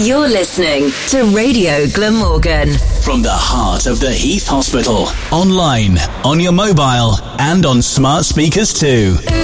You're listening to Radio Glamorgan. From the heart of the Heath Hospital. Online, on your mobile, and on smart speakers too.